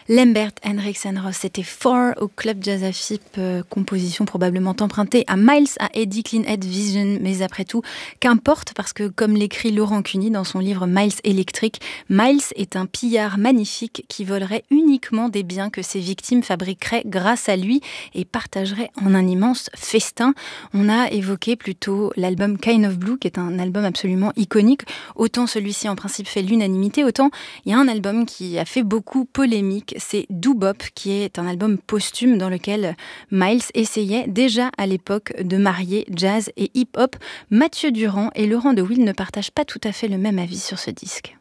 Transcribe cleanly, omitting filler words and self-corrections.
Lambert Henriksen Ross, c'était Four au Club Jazz à Fipe, composition probablement empruntée à Miles, à Eddie Cleanhead Vision, mais après tout, qu'importe, parce que comme l'écrit Laurent Cuny dans son livre Miles Électrique, Miles est un pillard magnifique qui volerait uniquement des biens que ses victimes fabriqueraient grâce à lui et partagerait en un immense festin. On a évoqué plutôt l'album Kind of Blue, qui est un album absolument iconique. Autant celui-ci en principe fait l'unanimité, autant il y a un album qui a fait beaucoup polémique, c'est Doo Bop, qui est un album posthume dans lequel Miles essayait déjà à l'époque de marier jazz et hip-hop. Mathieu Durand et Laurent de Wiel ne partagent pas tout à fait le même avis sur ce disque.